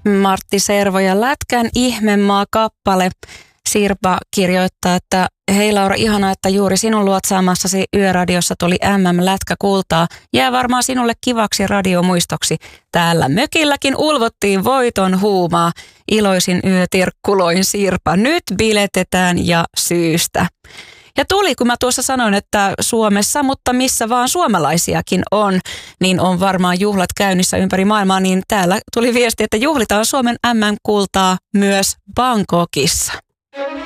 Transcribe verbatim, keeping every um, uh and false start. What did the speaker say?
Martti Servo ja Lätkän ihmemaa-kappale. Sirpa kirjoittaa, että hei Laura, ihanaa, että juuri sinun luotsaamassasi Yöradiossa tuli M M-lätkäkultaa. Jää varmaan sinulle kivaksi radiomuistoksi. Täällä mökilläkin ulvottiin voiton huumaa. Iloisin yötirkkuloin Sirpa. Nyt biletetään ja syystä. Ja tuli, kun mä tuossa sanoin, että Suomessa, mutta missä vaan suomalaisiakin on, niin on varmaan juhlat käynnissä ympäri maailmaa, niin täällä tuli viesti, että juhlitaan Suomen M M-kultaa myös Bangkokissa.